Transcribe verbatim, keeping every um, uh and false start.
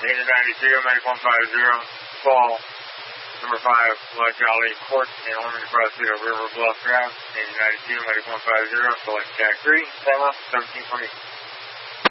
Natives ninety-two, Medic one five zero, call number five, Lodge Valley Court, and Ormond Cross River Bluff Drive. Natives ninety-two, Medic one five zero, select Jack three, Tema, seventeen twenty.